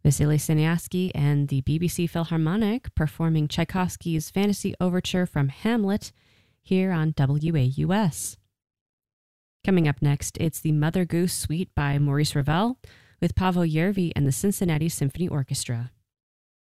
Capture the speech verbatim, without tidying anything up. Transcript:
Vasily Siniaski and the B B C Philharmonic performing Tchaikovsky's Fantasy Overture from Hamlet here on W A U S. Coming up next, it's the Mother Goose Suite by Maurice Ravel with Paavo Järvi and the Cincinnati Symphony Orchestra.